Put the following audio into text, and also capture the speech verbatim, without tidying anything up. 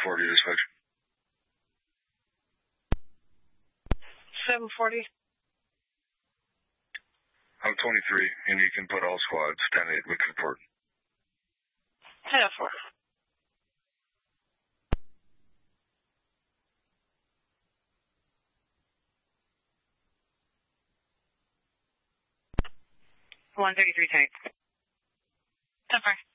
forty dispatch. seven forty. I'm twenty-three, and you can put all squads, ten eight, with report. ten four. one thirty-three tank. ten four.